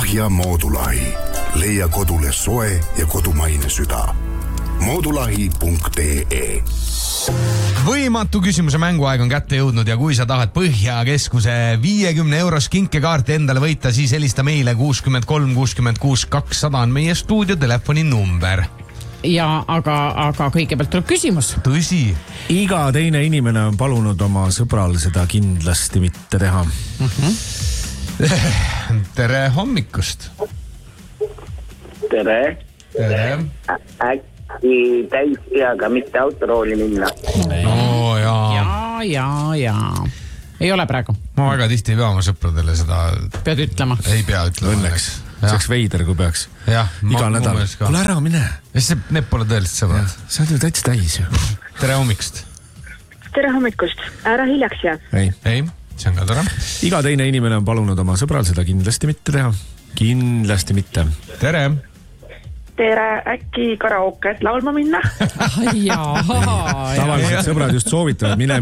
Lahja Moodulahi. Leia kodule soe ja kodumaine süda. Moodulahi.ee. Võimatu küsimuse mänguaeg on kätte jõudnud ja kui sa tahad Põhjakeskuse 50 euros kinkekaarti endale võita, siis helista meile 63 66 200 on meie stuudiotelefoni number. Ja aga kõigepealt tuleb küsimus. Tõsi. Iga teine inimene on palunud oma sõbral seda kindlasti mitte teha. Tere hommikust. Tere. Äkki täispeaga mitte autorooli minna? No jaa. Ja. Ei ole praegu. Ma väga tihti ei pea oma sõpradele seda... Pead ütlema. Ei pea ütlema. Õnneks. See oleks veider, kui peaks. Iga nädal. Kuule ära mine. Need pole tõelised sõbrad. Sa oled ju täitsa täis ju. Tere hommikust. Tere hommikust. Ära hiljaks jää. Ei, see on ka tore. Iga teine inimene on palunud oma sõbral seda kindlasti mitte teha. Kindlasti mitte. Tere. Tere, äkki karaoke laulma minna? Jaa. Tavaliselt sõbrad just soovitavad, mine